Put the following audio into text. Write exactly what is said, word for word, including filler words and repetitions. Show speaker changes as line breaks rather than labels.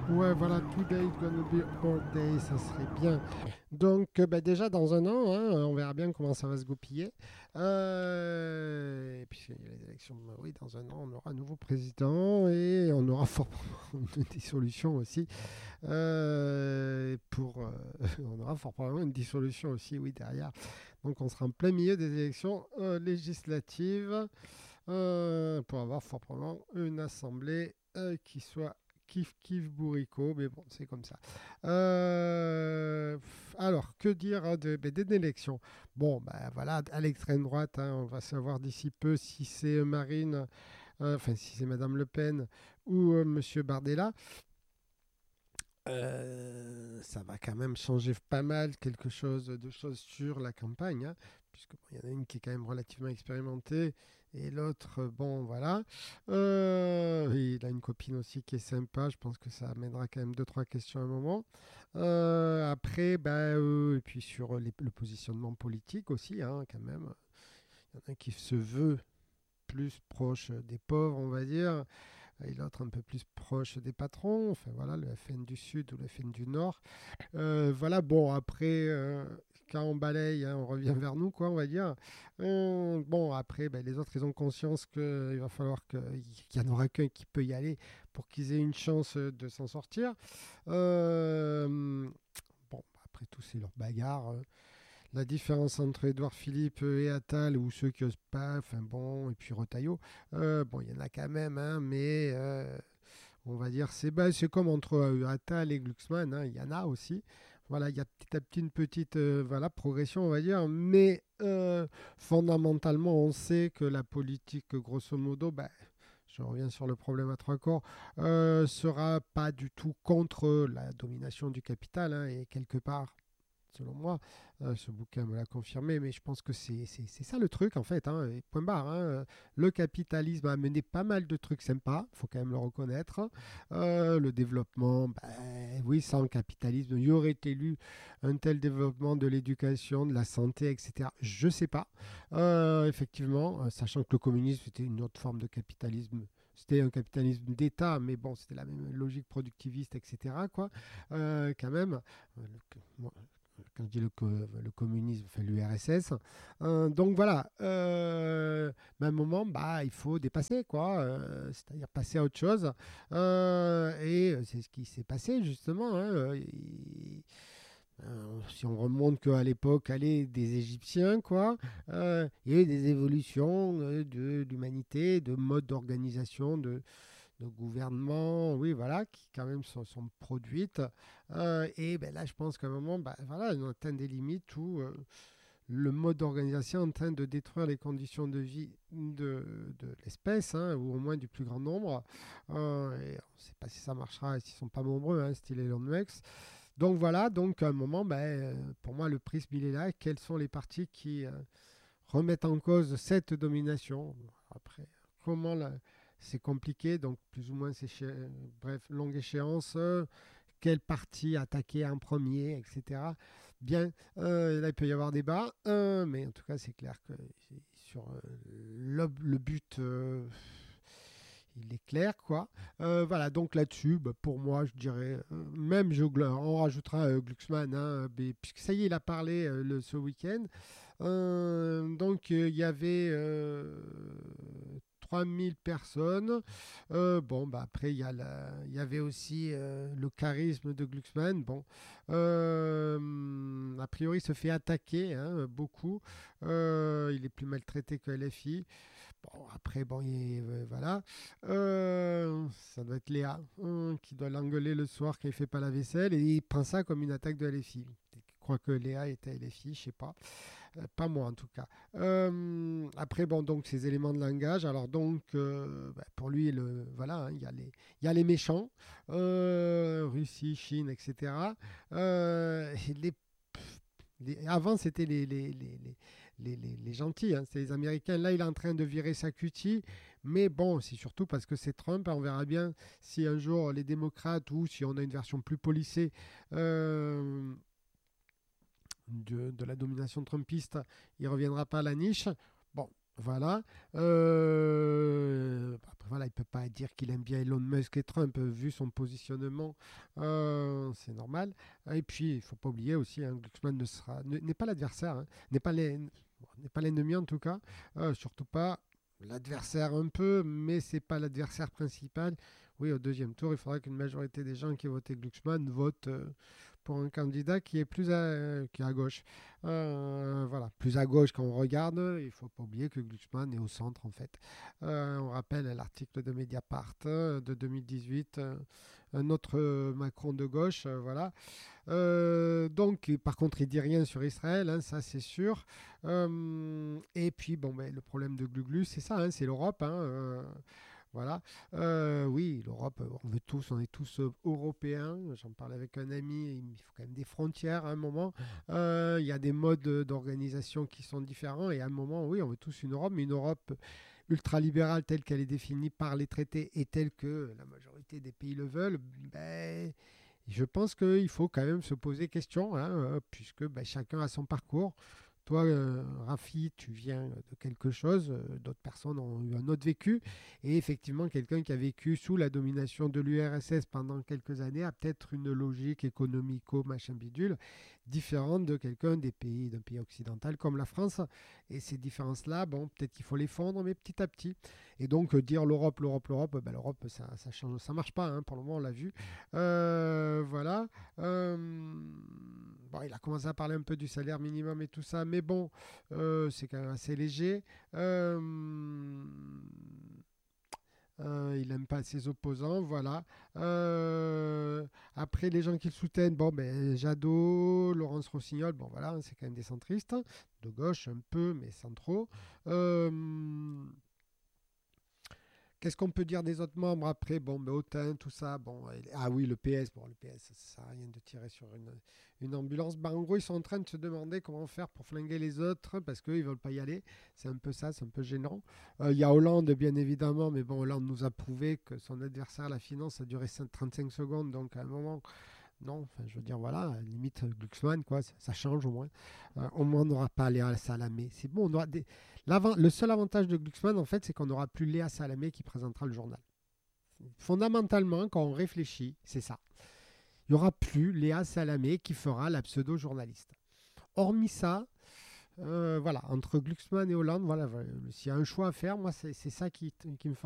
Ouais, voilà, Today is gonna be our day, ça serait bien. Donc, euh, bah, déjà dans un an, hein, on verra bien comment ça va se goupiller. Euh, et puis, il y a les élections, bah oui, dans un an, on aura un nouveau président et on aura forcément une dissolution aussi. Euh, pour, euh, on aura fort probablement une dissolution aussi, oui, derrière. Donc, on sera en plein milieu des élections euh, législatives euh, pour avoir fort probablement une assemblée euh, qui soit kiff kiff bourricot, mais bon, c'est comme ça. Euh, alors, que dire hein, de, ben, des élections. Bon, ben voilà, à l'extrême droite, hein, on va savoir d'ici peu si c'est Marine, euh, enfin si c'est Madame Le Pen ou euh, Monsieur Bardella. Euh, ça va quand même changer pas mal quelque chose de choses sur la campagne, hein, puisque bon, il y en a une qui est quand même relativement expérimentée et l'autre, euh, bon voilà. Euh, et il a une copine aussi qui est sympa, je pense que ça amènera quand même deux trois questions à un moment. Euh, après, bah, euh, et puis sur les- le positionnement politique aussi, hein, quand même. Il y en a un qui se veut plus proche des pauvres, on va dire, et l'autre un peu plus proche des patrons, enfin voilà, le F N du Sud ou le F N du Nord. Euh, voilà, bon, après, euh, quand on balaye, hein, on revient vers nous, quoi, on va dire. Euh, bon, après, ben, les autres, ils ont conscience qu'il va falloir que- qu'il n'y en aura qu'un qui peut y aller pour qu'ils aient une chance de s'en sortir. Euh, bon, après tout, c'est leur bagarre. euh. La différence entre Édouard Philippe et Attal, ou ceux qui osent pas, enfin bon, et puis Retailleau, euh, bon, il y en a quand même, hein, mais euh, on va dire, c'est bah, c'est comme entre euh, Attal et Glucksmann, hein, il y en a aussi. Voilà, il y a petit à petit une petite euh, voilà, progression, on va dire, mais euh, fondamentalement, on sait que la politique, grosso modo, bah, je reviens sur le problème à trois corps, euh, sera pas du tout contre la domination du capital, hein, et quelque part, selon moi. Euh, ce bouquin me l'a confirmé, mais je pense que c'est c'est- c'est ça le truc en fait, hein, et point barre. Hein. Le capitalisme a amené pas mal de trucs sympas, il faut quand même le reconnaître. Euh, le développement, ben, oui, sans le capitalisme, il y aurait eu un tel développement de l'éducation, de la santé, et cetera. Je sais pas. Euh, effectivement, euh, sachant que le communisme c'était une autre forme de capitalisme. C'était un capitalisme d'État, mais bon, c'était la même logique productiviste, et cetera. Quoi, euh, quand même. Euh, le- quand je dis le, co- le communisme, enfin l'U R S S. Euh, donc voilà, euh, mais à un moment, bah, il faut dépasser, quoi, euh, c'est-à-dire passer à autre chose. Euh, et c'est ce qui s'est passé, justement. Hein, euh, et- euh, si on remonte qu'à l'époque, allez, des Égyptiens, quoi, euh, il y a eu des évolutions euh, de l'humanité, de mode d'organisation, de, de gouvernement, oui, voilà, qui quand même sont, sont produites. Euh, et ben là, je pense qu'à un moment, bah, voilà, on atteint des limites où euh, le mode d'organisation est en train de détruire les conditions de vie de, de l'espèce, hein, ou au moins du plus grand nombre. Euh, et on ne sait pas si ça marchera et s'ils ne sont pas nombreux, hein, style Elon Musk. Donc voilà, donc à un moment, ben, euh, pour moi, le prisme, il est là. Quels sont les partis qui euh, remettent en cause cette domination? Après, comment la, c'est compliqué, donc plus ou moins c'est ché- bref, longue échéance, euh, quel parti attaquer en premier, et cetera. Bien, euh, là il peut y avoir débat, euh, mais en tout cas c'est clair que sur euh, le, le but, euh, il est clair, quoi. Euh, voilà, donc là-dessus, bah, pour moi, je dirais, euh, même je, on rajoutera euh, Glucksmann, hein, mais puisque ça y est, il a parlé euh, le, ce week-end. Euh, donc euh, il y avait euh, trois mille personnes. Euh, bon, bah, après, il y, a la- il y avait aussi euh, le charisme de Glucksmann. Bon, euh, a priori, il se fait attaquer, hein, beaucoup. Euh, il est plus maltraité que L F I. Bon, après, bon, il- euh, voilà. Euh, ça doit être Léa, hein, qui doit l'engueuler le soir quand il fait pas la vaisselle et il prend ça comme une attaque de L F I. Je crois que Léa était L F I, je sais pas. Euh, pas moi en tout cas. Euh, après, bon, donc ces éléments de langage. Alors donc, euh, bah, pour lui, le, voilà, hein, il y a les, il y a les méchants, euh, Russie, Chine, et cetera. Euh, et les, les- avant, c'était les, les, les, les, les, les- les gentils, hein, c'est les Américains. Là, il est en train de virer sa cutie. Mais bon, c'est surtout parce que c'est Trump. On verra bien si un jour les démocrates ou si on a une version plus policée euh, de, de la domination trumpiste, il ne reviendra pas à la niche. Bon, Voilà. Euh, après, voilà, il ne peut pas dire qu'il aime bien Elon Musk et Trump, euh, vu son positionnement, euh, c'est normal. Et puis, il ne faut pas oublier aussi, hein, Glucksmann ne sera, ne- n'est pas l'adversaire, hein, n'est pas l'en- bon, n'est pas l'ennemi en tout cas, euh, surtout pas l'adversaire un peu, mais c'est pas l'adversaire principal. Oui, au deuxième tour, il faudra qu'une majorité des gens qui votent Glucksmann votent euh, pour un candidat qui est plus à, qui est à gauche. Euh, voilà, plus à gauche quand on regarde, il ne faut pas oublier que Glucksmann est au centre en fait. Euh, on rappelle l'article de Mediapart euh, de deux mille dix-huit, euh, un autre euh, Macron de gauche, euh, voilà. Euh, donc, par contre, il dit rien sur Israël, hein, ça c'est sûr. Euh, et puis, bon, ben, le problème de Gluglu, c'est ça, hein, c'est l'Europe. Hein, euh, voilà. Euh, oui, l'Europe, on veut tous, on est tous euh, européens. J'en parlais avec un ami, il faut quand même des frontières à un moment. Euh, Il y a des modes d'organisation qui sont différents et à un moment, oui, on veut tous une Europe, mais une Europe ultralibérale telle qu'elle est définie par les traités et telle que la majorité des pays le veulent, ben, je pense qu'il faut quand même se poser question, hein, euh, puisque ben, chacun a son parcours. Toi, euh, Rafi, tu viens de quelque chose, euh, d'autres personnes ont eu un autre vécu, et effectivement, quelqu'un qui a vécu sous la domination de l'U R S S pendant quelques années a peut-être une logique économico machin bidule différente de quelqu'un des pays d'un pays occidental comme la France. Et ces différences-là, bon, peut-être qu'il faut les fondre, mais petit à petit. Et donc euh, dire l'Europe, l'Europe, l'Europe, ben, l'Europe, ça, ça change, ça marche pas. Hein, pour le moment, on l'a vu. Euh, voilà. Euh, bon, il a commencé à parler un peu du salaire minimum et tout ça, mais bon, euh, c'est quand même assez léger. Euh, euh, il n'aime pas ses opposants, voilà. Euh, après, les gens qui le soutiennent, bon, ben, Jadot, Laurence Rossignol, bon, voilà, c'est quand même des centristes, de gauche un peu, mais sans trop. Euh, Qu'est-ce qu'on peut dire des autres membres après? Bon, ben, Autain, tout ça. Bon, et- ah oui, le P S. Bon, le P S, ça sert à rien de tirer sur une, une ambulance. Ben, en gros, ils sont en train de se demander comment faire pour flinguer les autres parce qu'ils veulent pas y aller. C'est un peu ça, c'est un peu gênant. Euh, Il y a Hollande, bien évidemment, mais bon, Hollande nous a prouvé que son adversaire, la finance, a duré trente-cinq secondes. Donc, à un moment, non, enfin, je veux dire, voilà, à la limite, Glucksmann, quoi, ça, ça change au moins. Euh, au moins, on n'aura pas Léa Salamé. C'est bon, on aura des... L'avant- le seul avantage de Glucksmann, en fait, c'est qu'on n'aura plus Léa Salamé qui présentera le journal. Fondamentalement, quand on réfléchit, c'est ça. Il n'y aura plus Léa Salamé qui fera la pseudo-journaliste. Hormis ça, euh, voilà, entre Glucksmann et Hollande, voilà, voilà, s'il y a un choix à faire, moi, c'est c'est ça qui, qui me fait